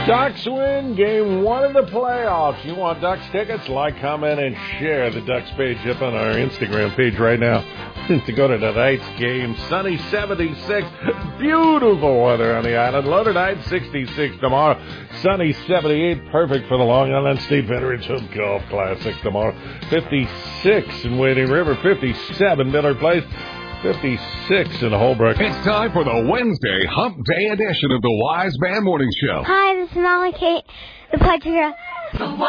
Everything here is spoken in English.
Ducks win game 1 of the playoffs. You want Ducks tickets? Like, comment, and share the Ducks page up on our Instagram page right now to go to tonight's game. Sunny 76. Beautiful weather on the island. Low tonight, 66 tomorrow. Sunny 78. Perfect for the Long Island State Veterans Golf Classic tomorrow. 56 in Wading River. 57 Miller Place. 56 in Holbrook. It's time for the Wednesday Hump Day edition of the Wise Man Morning Show. Hi, this is Molly Kate, the Pledge Girl.